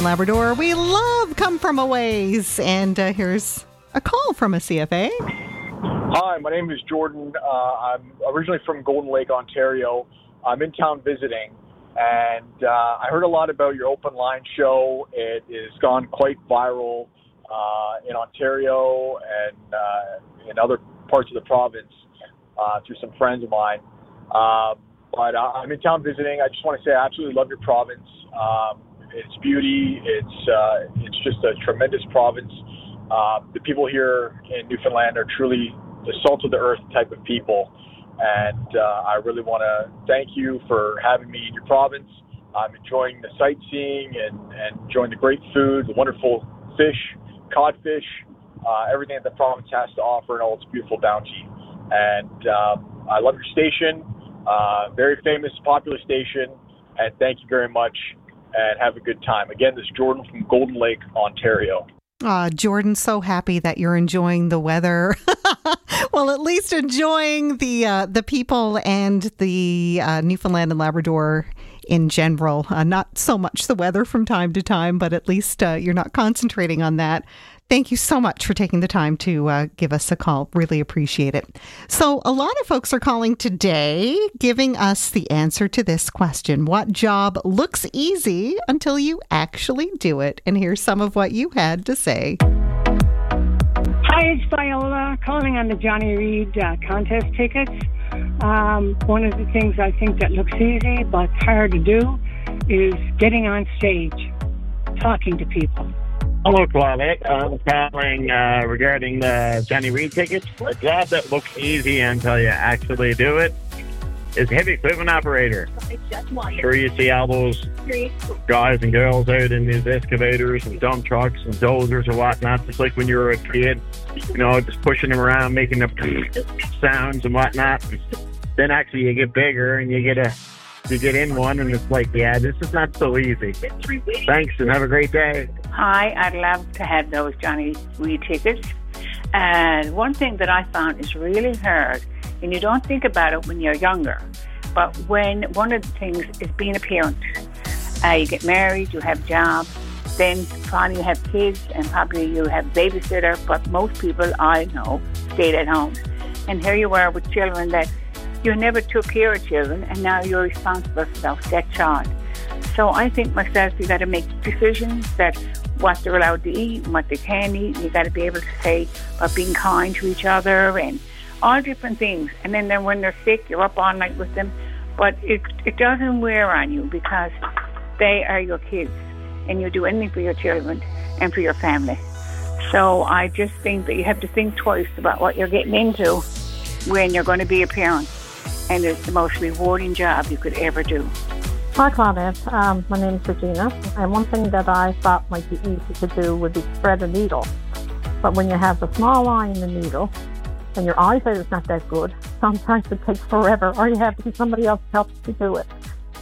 Labrador. We love Come From A Ways. And here's a call from a CFA. Hi, my name is Jordan. I'm originally from Golden Lake, Ontario. I'm in town visiting, and I heard a lot about your open line show. It has gone quite viral in Ontario and in other parts of the province through some friends of mine. But I'm in town visiting. I just want to say I absolutely love your province. Its beauty, it's just a tremendous province. The people here in Newfoundland are truly the salt of the earth type of people. And I really want to thank you for having me in your province. I'm enjoying the sightseeing and enjoying the great food, the wonderful fish, codfish, everything that the province has to offer and all its beautiful bounty. And I love your station, very famous, popular station. And thank you very much and have a good time. Again, this is Jordan from Golden Lake, Ontario. Jordan, so happy that you're enjoying the weather. Well, at least enjoying the people and the Newfoundland and Labrador in general. Not so much the weather from time to time, but at least you're not concentrating on that. Thank you so much for taking the time to give us a call. Really appreciate it. So a lot of folks are calling today, giving us the answer to this question. What job looks easy until you actually do it? And here's some of what you had to say. Hi, it's Viola calling on the Johnny Reid contest tickets. One of the things I think that looks easy but hard to do is getting on stage, talking to people. Hello, Claudette. I'm calling regarding the Johnny Reid tickets. A job that looks easy until you actually do it is heavy equipment operator. Sure, you see all those guys and girls out in these excavators and dump trucks and dozers and whatnot, just like when you were a kid, you know, just pushing them around, making the sounds and whatnot. Then actually you get bigger and you get in one and it's like, yeah, this is not so easy. Thanks and have a great day. Hi, I'd love to have those Johnny Reid tickets. And one thing that I found is really hard, and you don't think about it when you're younger, but when one of the things is being a parent. You get married, you have jobs, then finally you have kids, and probably you have babysitter, but most people I know stayed at home. And here you are with children that you never took care of children, and now you're responsible for that child. So I think myself, you got to make decisions that what they're allowed to eat and what they can eat. You got to be able to say about being kind to each other and all different things. And then when they're sick, you're up all night with them. But it doesn't wear on you because they are your kids, and you do anything for your children and for your family. So I just think that you have to think twice about what you're getting into when you're going to be a parent. And it's the most rewarding job you could ever do. Hi, Claudette. My name is Regina, and one thing that I thought might be easy to do would be thread a needle. But when you have the small eye in the needle and your eyesight is not that good, sometimes it takes forever, or you have to be somebody else to help you do it.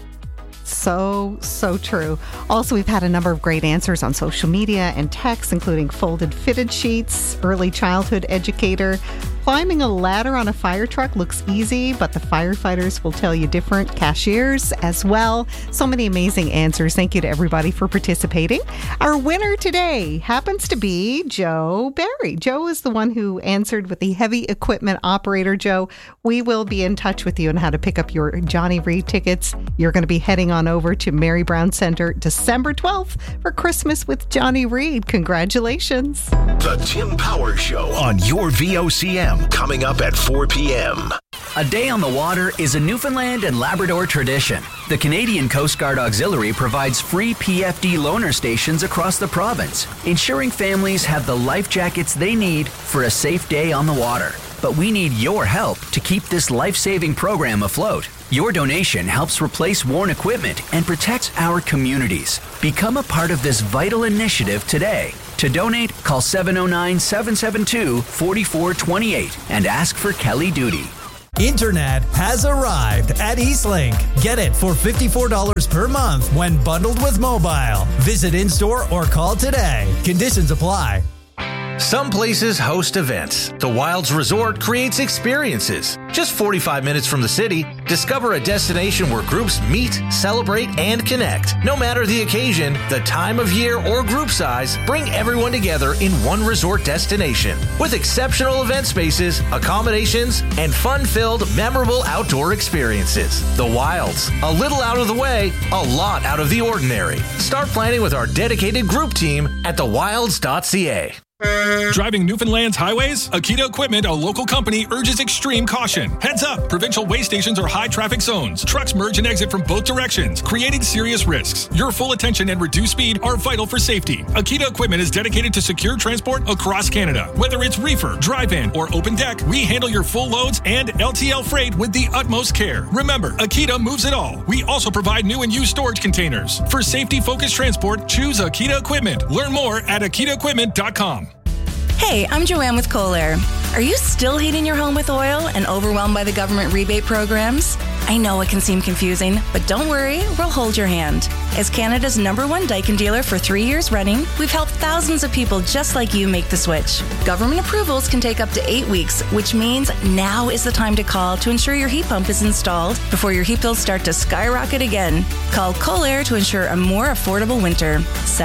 So true. Also, we've had a number of great answers on social media and text, including folded fitted sheets, early childhood educator. Climbing a ladder on a fire truck looks easy, but the firefighters will tell you different. Cashiers as well. So many amazing answers. Thank you to everybody for participating. Our winner today happens to be Joe Barry. Joe is the one who answered with the heavy equipment operator. Joe, we will be in touch with you on how to pick up your Johnny Reid tickets. You're going to be heading on over to Mary Brown Center December 12th for Christmas with Johnny Reid. Congratulations. The Tim Power Show on your VOCM. Coming up at 4 p.m. A day on the water is a Newfoundland and Labrador tradition. The Canadian Coast Guard Auxiliary provides free PFD loaner stations across the province, ensuring families have the life jackets they need for a safe day on the water. But we need your help to keep this life-saving program afloat. Your donation helps replace worn equipment and protects our communities. Become a part of this vital initiative today. To donate, call 709-772-4428 and ask for Kelly Duty. Internet has arrived at Eastlink. Get it for $54 per month when bundled with mobile. Visit in-store or call today. Conditions apply. Some places host events. The Wilds Resort creates experiences. Just 45 minutes from the city, discover a destination where groups meet, celebrate, and connect. No matter the occasion, the time of year, or group size, bring everyone together in one resort destination. With exceptional event spaces, accommodations, and fun-filled, memorable outdoor experiences. The Wilds. A little out of the way, a lot out of the ordinary. Start planning with our dedicated group team at thewilds.ca. Driving Newfoundland's highways? Akita Equipment, a local company, urges extreme caution. Heads up! Provincial way stations are high traffic zones. Trucks merge and exit from both directions, creating serious risks. Your full attention and reduced speed are vital for safety. Akita Equipment is dedicated to secure transport across Canada. Whether it's reefer, drive-in, or open deck, we handle your full loads and LTL freight with the utmost care. Remember, Akita moves it all. We also provide new and used storage containers. For safety-focused transport, choose Akita Equipment. Learn more at akitaequipment.com. Hey, I'm Joanne with Kohler. Are you still heating your home with oil and overwhelmed by the government rebate programs? I know it can seem confusing, but don't worry, we'll hold your hand. As Canada's #1 Daikin dealer for 3 years running, we've helped thousands of people just like you make the switch. Government approvals can take up to 8 weeks, which means now is the time to call to ensure your heat pump is installed before your heat bills start to skyrocket again. Call Kohler to ensure a more affordable winter.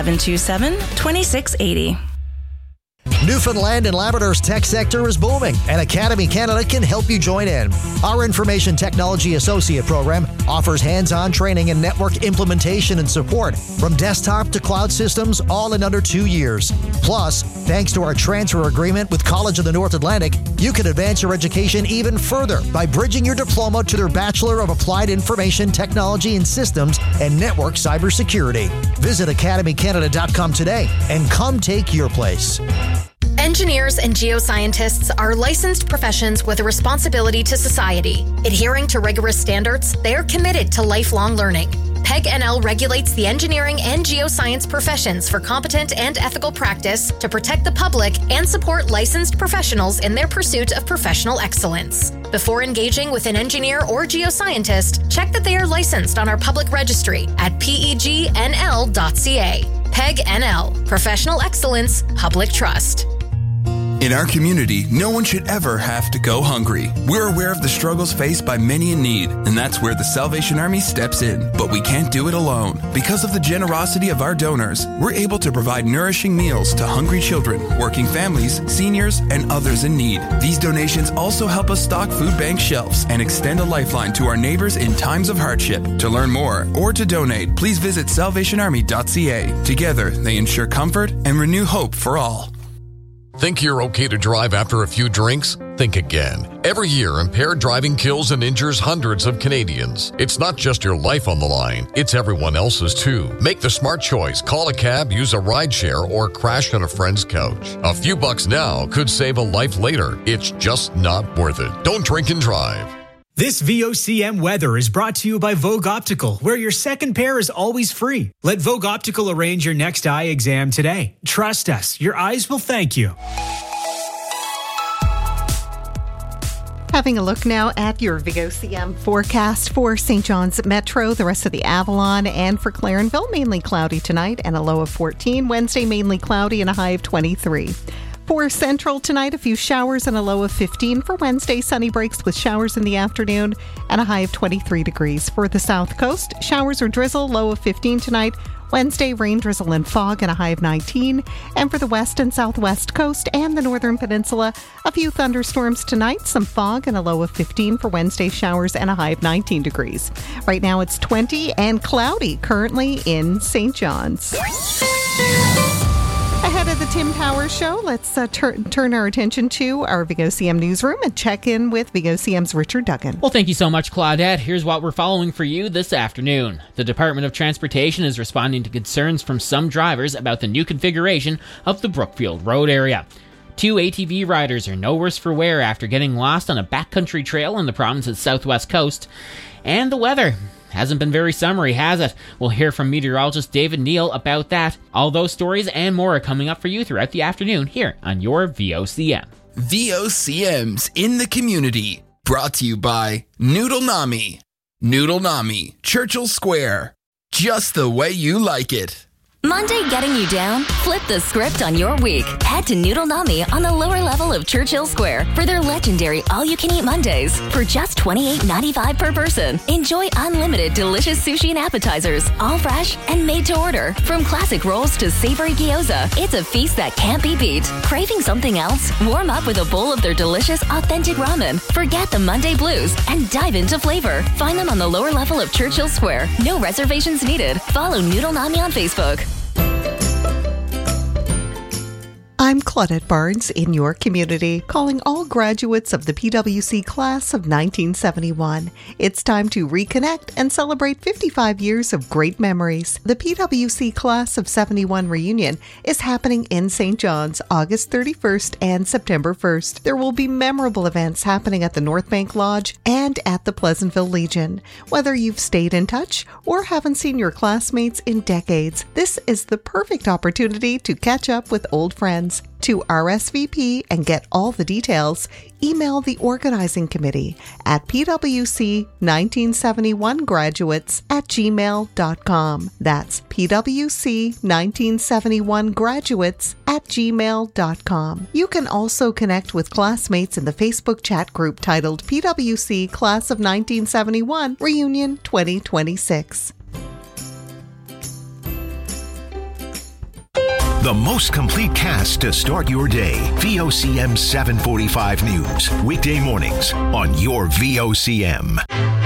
727-2680. Newfoundland and Labrador's tech sector is booming, and Academy Canada can help you join in. Our Information Technology Associate program offers hands-on training in network implementation and support from desktop to cloud systems, all in under 2 years. Plus, thanks to our transfer agreement with College of the North Atlantic, you can advance your education even further by bridging your diploma to their Bachelor of Applied Information Technology and Systems and Network Cybersecurity. Visit academycanada.com today and come take your place. Engineers and geoscientists are licensed professions with a responsibility to society. Adhering to rigorous standards, they are committed to lifelong learning. PEG NL regulates the engineering and geoscience professions for competent and ethical practice to protect the public and support licensed professionals in their pursuit of professional excellence. Before engaging with an engineer or geoscientist, check that they are licensed on our public registry at pegnl.ca. PEG NL, Professional Excellence, Public Trust. In our community, no one should ever have to go hungry. We're aware of the struggles faced by many in need, and that's where the Salvation Army steps in. But we can't do it alone. Because of the generosity of our donors, we're able to provide nourishing meals to hungry children, working families, seniors, and others in need. These donations also help us stock food bank shelves and extend a lifeline to our neighbors in times of hardship. To learn more or to donate, please visit salvationarmy.ca. Together, they ensure comfort and renew hope for all. Think you're okay to drive after a few drinks? Think again. Every year, impaired driving kills and injures hundreds of Canadians. It's not just your life on the line, it's everyone else's too. Make the smart choice. Call a cab, use a rideshare, or crash on a friend's couch. A few bucks now could save a life later. It's just not worth it. Don't drink and drive. This VOCM weather is brought to you by Vogue Optical, where your second pair is always free. Let Vogue Optical arrange your next eye exam today. Trust us, your eyes will thank you. Having a look now at your VOCM forecast for St. John's Metro, the rest of the Avalon, and for Clarenville, mainly cloudy tonight and a low of 14. Wednesday, mainly cloudy and a high of 23. For Central tonight, a few showers and a low of 15. For Wednesday, sunny breaks with showers in the afternoon and a high of 23 degrees. For the South Coast, showers or drizzle, low of 15 tonight. Wednesday, rain, drizzle, and fog and a high of 19. And for the West and Southwest Coast and the Northern Peninsula, a few thunderstorms tonight, some fog and a low of 15. For Wednesday, showers and a high of 19 degrees. Right now, it's 20 and cloudy currently in St. John's. Ahead of the Tim Powers Show, let's turn our attention to our VOCM newsroom and check in with VOCM's Richard Duggan. Well, thank you so much, Claudette. Here's what we're following for you this afternoon. The Department of Transportation is responding to concerns from some drivers about the new configuration of the Brookfield Road area. 2 ATV riders are no worse for wear after getting lost on a backcountry trail on the province's southwest coast. And the weather hasn't been very summery, has it? We'll hear from meteorologist David Neal about that. All those stories and more are coming up for you throughout the afternoon here on your VOCM. VOCM's in the community. Brought to you by Noodle Nami. Noodle Nami, Churchill Square. Just the way you like it. Monday getting you down? Flip the script on your week. Head to Noodle Nami on the lower level of Churchill Square for their legendary all-you-can-eat Mondays. For just $28.95 per person, enjoy unlimited delicious sushi and appetizers, all fresh and made to order. From classic rolls to savory gyoza, it's a feast that can't be beat. Craving something else? Warm up with a bowl of their delicious, authentic ramen. Forget the Monday blues and dive into flavor. Find them on the lower level of Churchill Square. No reservations needed. Follow Noodle Nami on Facebook. I'm Claudette Barnes in your community, calling all graduates of the PWC class of 1971. It's time to reconnect and celebrate 55 years of great memories. The PWC class of 71 reunion is happening in St. John's August 31st and September 1st. There will be memorable events happening at the North Bank Lodge and at the Pleasantville Legion. Whether you've stayed in touch or haven't seen your classmates in decades, this is the perfect opportunity to catch up with old friends. To RSVP and get all the details, email the organizing committee at pwc1971graduates@gmail.com. That's pwc1971graduates@gmail.com. You can also connect with classmates in the Facebook chat group titled PWC Class of 1971 Reunion 2026. The most complete cast to start your day. VOCM 745 News. Weekday mornings on your VOCM.